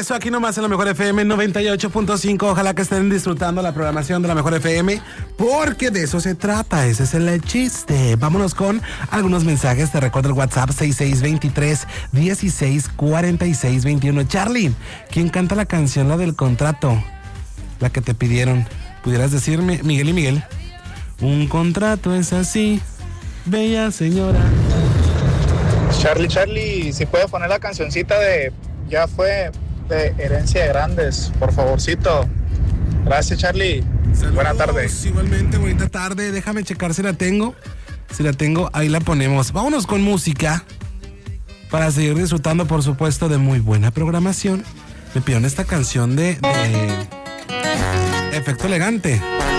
regreso aquí nomás en la Mejor FM 98.5. Ojalá que estén disfrutando la programación de la Mejor FM, porque de eso se trata, ese es el chiste. Vámonos con algunos mensajes. Te recuerdo el WhatsApp 6623-164621. Charlie, ¿quién canta la canción, la del contrato? La que te pidieron. ¿Pudieras decirme, Miguel y Miguel? Un contrato es así, bella señora. Charlie, si puede poner la cancioncita de Ya fue de Herencia de Grandes, por favorcito. Gracias, Charlie. Saludos, buena tarde. Igualmente, bonita tarde. Déjame checar si la tengo. Si la tengo, ahí la ponemos. Vámonos con música para seguir disfrutando, por supuesto, de muy buena programación. Me pidieron esta canción de Efecto Elegante.